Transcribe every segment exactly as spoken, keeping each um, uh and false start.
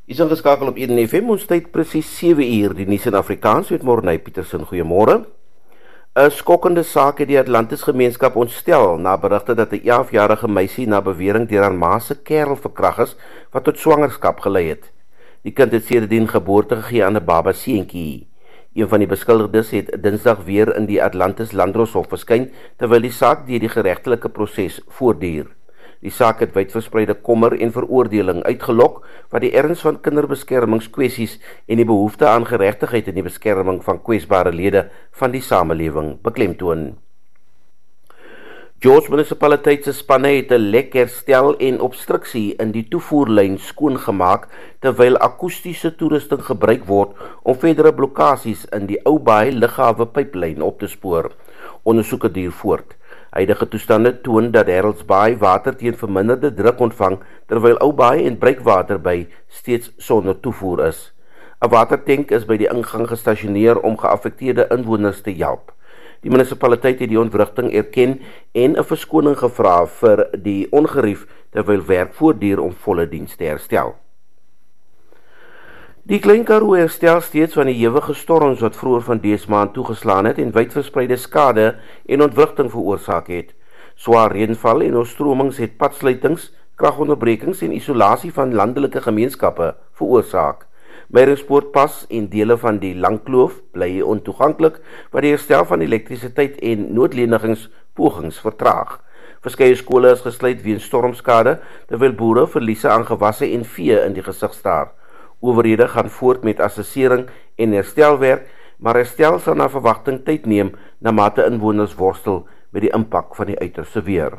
Is ingeskakel op Eden F M, ons tyd presies sewe uur, die nuus in Afrikaans met Morney Petersen. Goeiemôre. 'n Skokkende saak het die Atlantis gemeenskap ontstel na berigte dat 'n elfjarige meisie na bewering deur haar ma se kerel verkragt is wat tot swangerskap gelei het. Die kind het sedertdien geboorte gegee aan 'n baba seentjie. Een van die beskuldigdes het Dinsdag weer in die Atlantis Landdroshof verskyn terwyl die saak deur die geregtelike proses voortduur. Die saak het wydverspreide kommer en veroordeling uitgelok wat die erns van kinderbeskermingskwessies en die behoefte aan geregtigheid in die beskerming van kwesbare lede van die samelewing beklemtoon. George munisipaliteit se spanne het 'n lek herstel en obstruksie in die toevoerlyn skoongemaak terwyl akoestiese toerusting gebruik word om verdere blokkasies in die Ou Baai lughawe pyplyn op te spoor. Ondersoeke duur voort. Huidige toestande toon dat Harold's Baai water teen verminderde druk ontvang, terwyl Ou Baai en Breakwater Bay steeds sonder toevoer is. 'n Watertank is by die ingang gestasioneer om geaffekteerde inwoners te help. Die munisipaliteit het die ontwrigting erken en 'n verskoning gevra vir die ongerief terwyl werk voortduur om volle diens te herstel. Die Klein Karoo herstel steeds van die ewige storms wat vroeër van dese maand toegeslaan het en wydverspreide skade en ontwrigting veroorsaak het. Swaar reënval en oorstromings het padsluitings, kragonderbrekings en isolasie van landelike gemeenskappe veroorsaak. Meiringspoortpas en dele van die Langkloof bly ontoeganklik wat die herstel van elektrisiteit en noodlenigingspogings vertraag. Verskeie skole is gesluit weens stormskade terwyl boere verliese aan gewasse en vee in die gesig staar. Owerhede gaan voort met assessering en herstelwerk, maar herstel sal na verwagting tyd neem na mate inwoners worstel met die impak van die uiterste weer.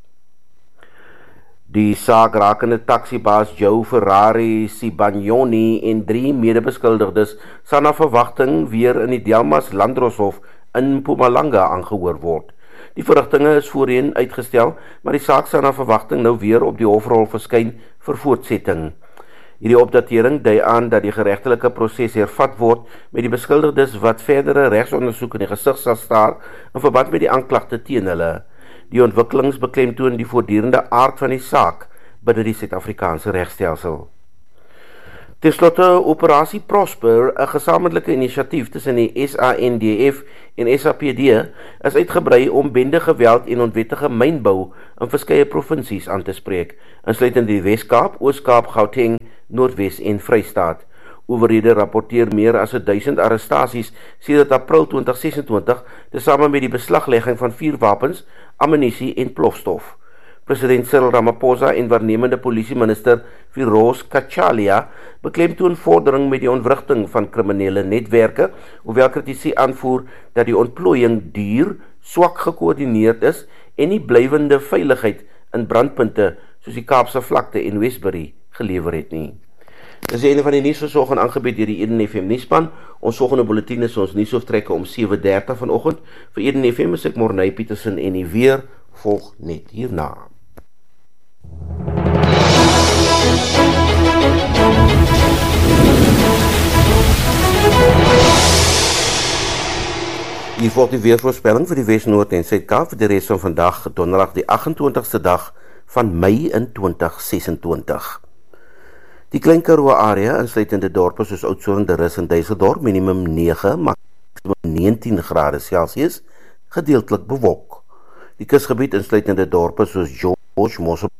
Die saak rakende taxibaas Joe Ferrari Sibagnoni en drie medebeskuldigdes sal na verwagting weer in die Delmas Landdroshof in Mpumalanga aangehoor word. Die verrigtinge is voorheen uitgestel, maar die saak sal na verwagting nou weer op die hofrol verskyn vir voortsetting. Hierdie opdatering dui aan dat die geregtelike proses hervat word met die beskuldigdes wat verdere regsondersoek in die gesig sal staar in verband met die aanklagte teen hulle. Die ontwikkelings beklemtoon die voortdurende aard van die saak binne die Suid-Afrikaanse regstelsel. Ten slotte, Operasie Prosper, 'n gesamentlike inisiatief tussen die S A N D F en S A P D, is uitgebrei om bendegeweld en onwettige mynbou in verskeie provinsies aan te spreek, insluitend die Wes-Kaap, Oos-Kaap, Gauteng, Noordwes en Vrystaat. Owerhede rapporteer meer as duisend arrestasies sedert April twintig sesentwintig, tesame met die beslaglegging van vuurwapens, ammunisie en plofstof. President Cyril Ramaphosa en waarnemende polisieminister Firoz Kachalia beklemtoon vordering met die ontwrigting van kriminele netwerke, hoewel kritici aanvoer dat die ontplooiing duur, swak gekoördineerd is en nie blywende veiligheid in brandpunte soos die Kaapse vlakte en Westbury gelewer het nie. Dis een van die nuus versorg en aangebied deur die Eden F M nuusspan. Ons volgende bulletin is ons nuusoftrekke om sewe dertig vanoggend. Vir Eden F M is ek Morney Petersen en die weer volg net hierna. Hier volg die weervoorspelling vir die Wes, Noord en Suid-Kaap vir die res van vandag, donderdag die agt-en-twintigste dag van Mei in twintig sesentwintig. Die Klein Karoo area, insluitende dorpe soos Oudtshoorn, De Rus en Duiseldorp, minimum nege, maximum negentien grade Celsius, gedeeltelik bewolk. Die kusgebied, insluitende dorpe soos George, Mossop,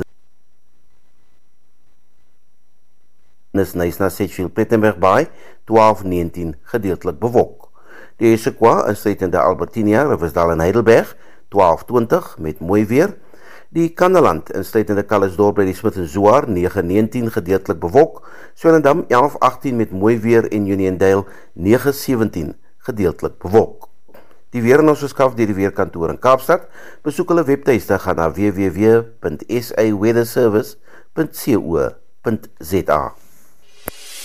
Nyasa, Sedgefield, Plettenberg Bay, twaalf negentien, gedeeltelik bewolk. Die Esequa, insluitende Albertinia, Riversdal en Heidelberg, twaalf twintig, met mooi weer. Die Kannaland, insluitende Calisdorp by die Smith en Zwaar, nege negentien, gedeeltelik bewolk. Swellendam, elf agttien, met mooi weer en Uniondale, nege sewentien, gedeeltelik bewolk. Die weer in ons verskaf deur die weerkantoor in Kaapstad. Besoek hulle webtuiste, gaan na w w w punt s a weather service punt co punt z a.